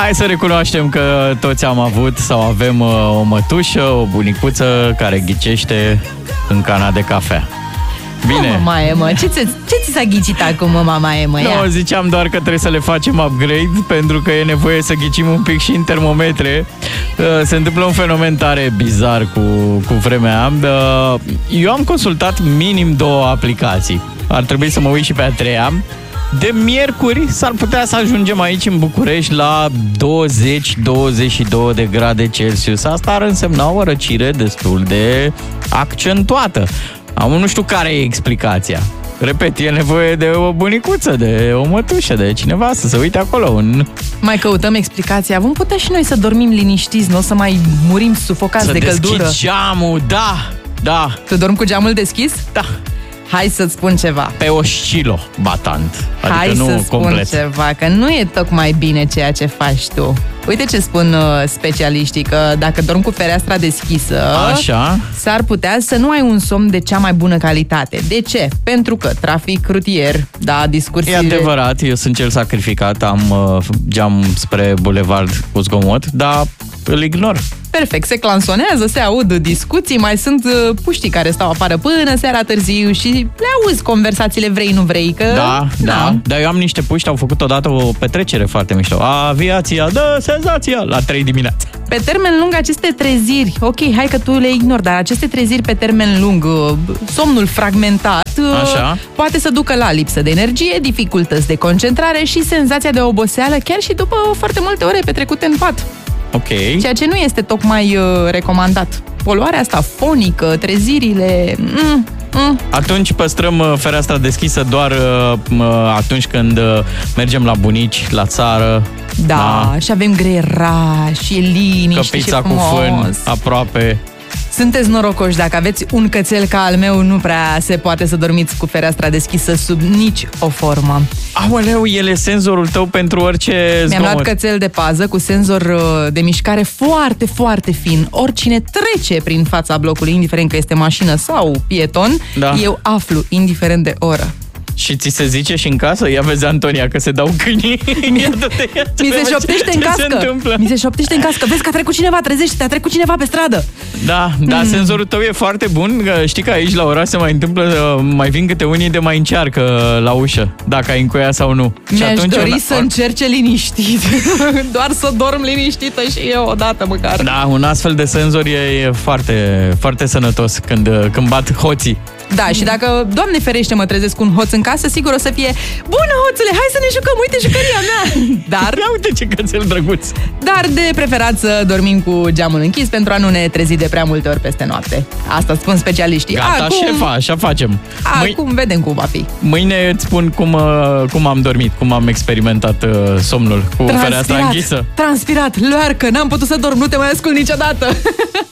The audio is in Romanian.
Hai să recunoaștem că toți am avut sau avem o mătușă, o bunicuță care ghicește în cana de cafea. Bine. Mă, ce ți s-a ghicit acum, mama Emă? Nu, ziceam doar că trebuie să le facem upgrade, pentru că e nevoie să ghicim un pic și în termometre. Se întâmplă un fenomen tare bizar cu vremea. Eu am consultat minim 2 aplicații. Ar trebui să mă uit și pe a 3-a. De miercuri s-ar putea să ajungem aici în București la 20-22 de grade Celsius. Asta ar însemna o răcire destul de accentuată. Nu știu care e explicația. Repet, e nevoie de o bunicuță, de o mătușă, de cineva să se uite acolo. Mai căutăm explicația. Vom putea și noi să dormim liniștiți, nu o să mai murim sufocați de căldură. Să deschid geamul, da. Tu dormi cu geamul deschis? Da. Hai să-ți spun ceva. Pe oscilo batant. Adică hai nu să complet. Spun ceva, că nu e tocmai bine ceea ce faci tu. Uite ce spun specialiștii, că dacă dormi cu fereastra deschisă, așa, s-ar putea să nu ai un somn de cea mai bună calitate. De ce? Pentru că trafic rutier, discursiile... E adevărat, eu sunt cel sacrificat, am geam spre bulevard cu zgomot, dar îl ignor. Perfect, se clansonează, se aud discuții, mai sunt puștii care stau afară până seara târziu și le auzi conversațiile, vrei, nu vrei, că... Da, dar eu am niște puști, au făcut odată o petrecere foarte mișto. Aviația, senzația, la 3 dimineața. Pe termen lung, aceste treziri, ok, hai că tu le ignori, dar aceste treziri pe termen lung, somnul fragmentat, așa, poate să ducă la lipsă de energie, dificultăți de concentrare și senzația de oboseală, chiar și după foarte multe ore petrecute în pat. Ok. Ceea ce nu este tocmai recomandat. Poluarea asta fonică, trezirile... Atunci păstrăm fereastra deschisă doar atunci când mergem la bunici, la țară. Da, și avem greieraș, e liniște, căpița și frumos. cu fân aproape. Sunteți norocoși, dacă aveți un cățel ca al meu, nu prea se poate să dormiți cu fereastra deschisă sub nici o formă. Aoleu, el e senzorul tău pentru orice zgomot. Mi-am luat cățel de pază cu senzor de mișcare foarte, foarte fin. Oricine trece prin fața blocului, indiferent că este mașină sau pieton, eu aflu, indiferent de oră. Și ți se zice și în casă? Ia vezi, Antonia, că se dau câinii. Mi se șoptește în cască. Mi se șoptește în cască. Vezi că a trecut cineva, trezește-te, a trecut cineva pe stradă. Da, senzorul tău e foarte bun. Știi că aici la oraș se mai întâmplă, mai vin câte unii de mai încearcă la ușă, dacă ai încuia sau nu. Mi-aș dori să încerce liniștit. Doar să dorm liniștită și eu odată măcar. Da, un astfel de senzor e foarte, foarte sănătos când bat hoții. Da, și dacă, Doamne ferește, mă trezesc cu un hoț în casă, sigur o să fie: bună, hoțule, hai să ne jucăm, uite jucăria mea. Dar, ia uite ce cățel drăguț. Dar de preferat să dormim cu geamul închis pentru a nu ne trezi de prea multe ori peste noapte. Asta spun specialiștii. Gata, șefa, așa facem. Acum vedem cum va fi. Mâine îți spun cum am dormit, cum am experimentat somnul cu fereastra închisă. Transpirat, luarcă, n-am putut să dorm, nu te mai ascult niciodată.